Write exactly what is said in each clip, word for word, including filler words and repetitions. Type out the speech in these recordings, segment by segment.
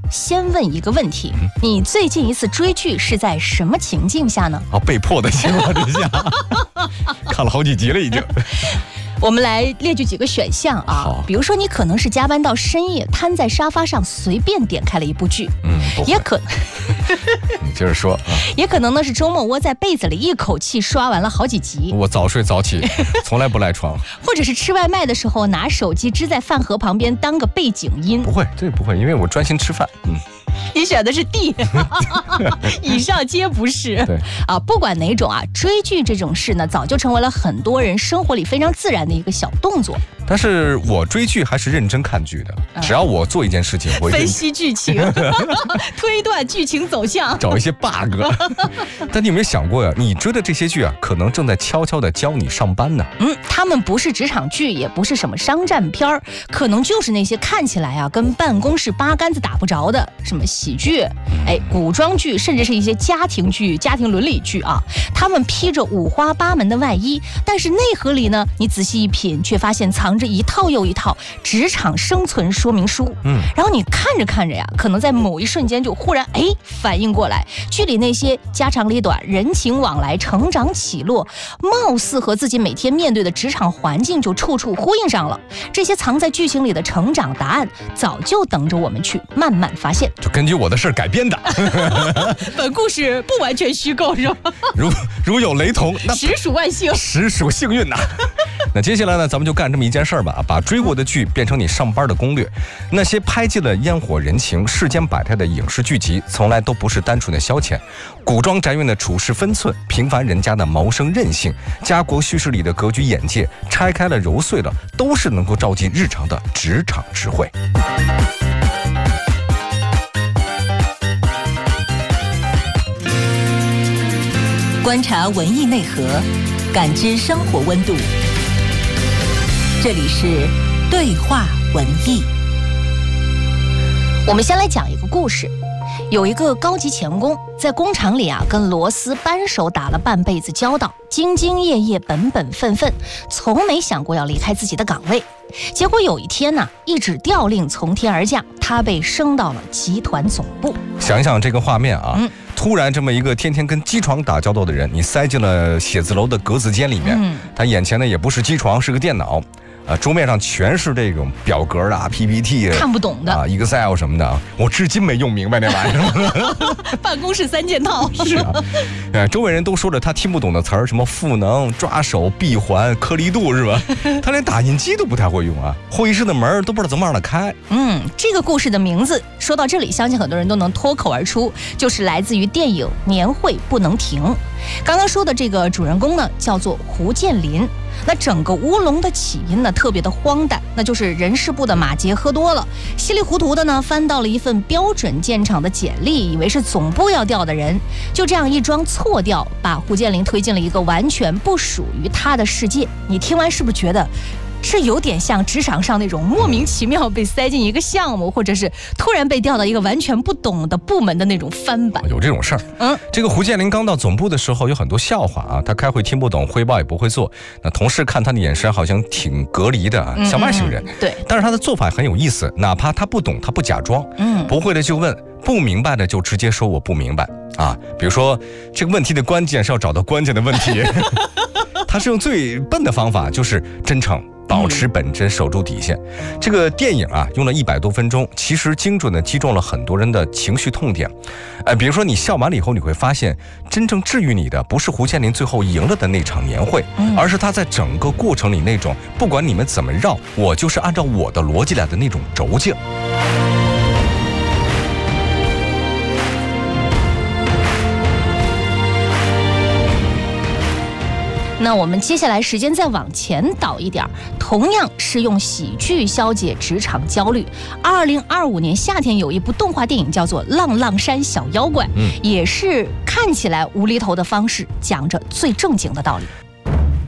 先问一个问题：嗯、你最近一次追剧是在什么情境下呢？ 啊，被迫的情况之下，看了好几集了已经。 我们来列举几个选项啊，比如说你可能是加班到深夜，瘫在沙发上随便点开了一部剧， 嗯， 也可能你接着说啊， 也可能呢是周末窝在被子里一口气刷完了好几集。 我早睡早起，从来不赖床。 或者是吃外卖的时候拿手机支在饭盒旁边当个背景音。 不会，这个不会，因为我专心吃饭。嗯。 你选的是 D， 以上皆不是。 对啊，不管哪种啊，追剧这种事呢，早就成为了很多人生活里非常自然的一个小动作。 但是我追剧还是认真看剧的，嗯、只要我做一件事情，我分析剧情，推断剧情走向， 找一些 bug。但你有没有想过呀？你追的这些剧啊，可能正在悄悄地教你上班呢。 嗯，他们不是职场剧，也不是什么商战片儿，可能就是那些看起来啊跟办公室八竿子打不着的什么喜剧、哎古装剧，甚至是一些家庭剧、家庭伦理剧啊。他们披着五花八门的外衣，但是内核里呢，你仔细一品，却发现藏着一套又一套职场生存说明书。嗯，然后你看着看着呀，可能在某一瞬间就忽然哎反应过来，剧里那些家长里短、人情往来、成长起落，貌似和自己每天面对的职场环境就处处呼应上了。这些藏在剧情里的成长答案，早就等着我们去慢慢发现。 就根据我的事改编的。 本故事不完全虚构，是吧？ 如如有雷同，那实属万幸， 实属幸运呐。那接下来呢，咱们就干这么一件事儿吧，把追过的剧变成你上班的攻略。那些拍尽了烟火人情、世间百态的影视剧集，从来都不是单纯的消遣。古装宅院的处事分寸，平凡人家的谋生韧性，家国叙事里的格局眼界，拆开了揉碎了，都是能够照进日常的职场智慧。 观察文艺内核，感知生活温度。这里是对话文艺。 我们先来讲一个故事。有一个高级钳工在工厂里啊，跟螺丝扳手打了半辈子交道，兢兢业业、本本分分，从没想过要离开自己的岗位。结果有一天呢、啊，一纸调令从天而降，他被升到了集团总部。 想想这个画面啊，嗯、突然这么一个天天跟机床打交道的人，你塞进了写字楼的格子间里面，嗯、他眼前呢也不是机床，是个电脑。啊，桌面上全是这种表格啊、P P T 看不懂的啊 ，Excel 什么的，我至今没用明白那玩意儿。 办公室三件套是啊，呃，周围人都说着他听不懂的词儿，什么赋能、抓手、闭环、颗粒度是吧？他连打印机都不太会用啊，会议室的门都不知道怎么让他开。 嗯，这个故事的名字说到这里，相信很多人都能脱口而出，就是来自于电影《年会不能停》。刚刚说的这个主人公呢，叫做胡建林。那整个乌龙的起因呢，特别的荒诞，那就是人事部的马杰喝多了，稀里糊涂的呢翻到了一份标准建厂的简历，以为是总部要调的人，就这样一桩错调，把胡建林推进了一个完全不属于他的世界。你听完是不是觉得这有点像职场上那种莫名其妙被塞进一个项目，或者是突然被调到一个完全不懂的部门的那种翻版？ 有这种事儿。嗯，这个胡建林刚到总部的时候有很多笑话啊，他开会听不懂，汇报也不会做，那同事看他的眼神好像挺隔离的啊，嗯、像外星人。 对， 但是他的做法很有意思，哪怕他不懂，他不假装，嗯，不会的就问，不明白的就直接说我不明白啊。比如说这个问题的关键是要找到关键的问题，他是用最笨的方法，就是真诚。保持本真，守住底线。这个电影啊，用了一百多分钟，其实精准地击中了很多人的情绪痛点。呃，比如说你笑完了以后，你会发现，真正治愈你的不是胡建林最后赢了的那场年会，嗯、而是他在整个过程里那种不管你们怎么绕，我就是按照我的逻辑来的那种轴劲。 那我们接下来时间再往前倒一点，同样是用喜剧消解职场焦虑。二零二五年夏天有一部动画电影叫做《浪浪山小妖怪》，嗯，也是看起来无厘头的方式，讲着最正经的道理。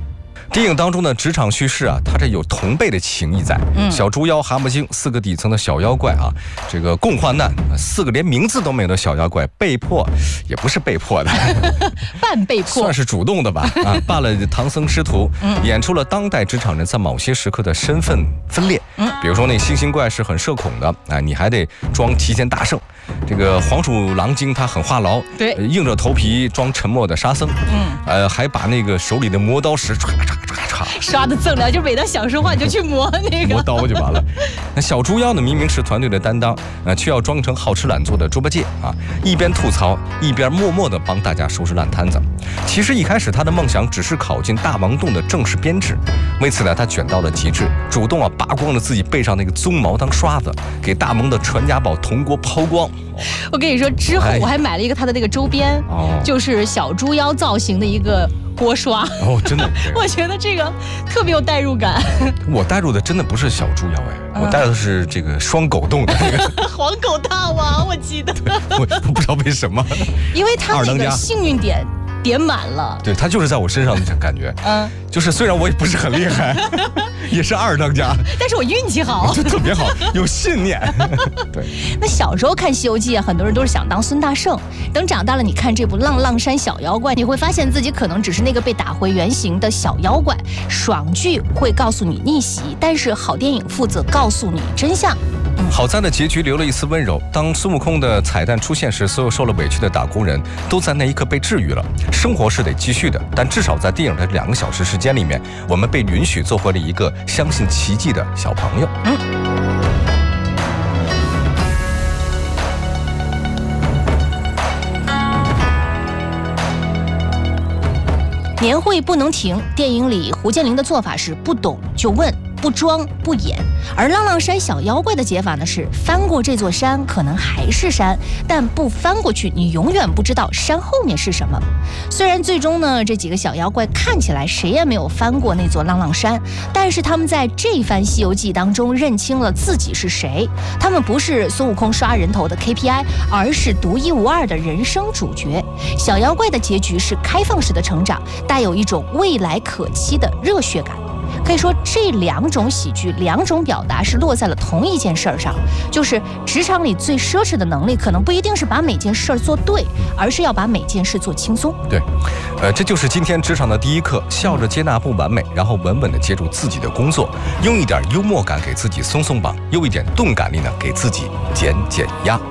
电影当中的职场叙事啊，它这有同辈的情谊在。 嗯， 小猪妖、蛤蟆精四个底层的小妖怪啊，这个共患难，四个连名字都没有的小妖怪，被迫也不是被迫的， 半被迫， 算是主动的吧？啊，扮了唐僧师徒，嗯、演出了当代职场人在某些时刻的身份分裂。嗯，比如说那星星怪是很社恐的，啊，你还得装齐天大圣。这个黄鼠狼精他很话痨， 对， 硬着头皮装沉默的沙僧。嗯，呃，还把那个手里的磨刀石唰唰唰唰刷的锃亮，就每当想说话你就去磨那个磨刀就完了。那小猪妖呢，明明是团队的担当，呃，却要装成好吃懒做的猪八戒啊，一边吐槽一边默默地帮大家收拾烂摊子。其实一开始他的梦想只是考进大王洞的正式编制，为此呢，他卷到了极致，主动啊拔光了自己背上那个鬃毛当刷子，给大蒙的传家宝铜锅抛光。 我跟你说，之后我还买了一个他的那个周边，哎、就是小猪妖造型的一个锅刷。 哦，真的， 我觉得这个特别有代入感。 我带入的真的不是小猪妖哎，嗯、我带的是这个双狗洞的那个黄狗大王，我记得。 我我不知道为什么， 因为他那个幸运点点满了。 对，他就是在我身上的感觉。嗯，就是虽然我也不是很厉害，也是二当家， 但是我运气好， 就特别好，有信念。对。 那小时候看《西游记》啊，很多人都是想当孙大圣。等长大了，你看这部《浪浪山小妖怪》，你会发现自己可能只是那个被打回原形的小妖怪。爽剧会告诉你逆袭，但是好电影负责告诉你真相。 好在的结局留了一丝温柔。当孙悟空的彩蛋出现时，所有受了委屈的打工人都在那一刻被治愈了。生活是得继续的，但至少在电影的两个小时时间里面，我们被允许做回了一个相信奇迹的小朋友。嗯。 年会不能停。电影里胡建林的做法是不懂就问，不装不演，而浪浪山小妖怪的解法呢是翻过这座山可能还是山，但不翻过去你永远不知道山后面是什么。虽然最终呢这几个小妖怪看起来谁也没有翻过那座浪浪山，但是他们在这番西游记当中认清了自己是谁，他们不是孙悟空刷人头的 K P I， 而是独一无二的人生主角。小妖怪的结局是开放式的成长，带有一种未来可期的热血感。可以说这两种喜剧，两种表达是落在了同一件事儿上，就是职场里最奢侈的能力，可能不一定是把每件事儿做对，而是要把每件事做轻松。 对，呃，这就是今天职场的第一课，笑着接纳不完美，然后稳稳地接住自己的工作，用一点幽默感给自己松松绑，用一点动感力呢给自己减减压。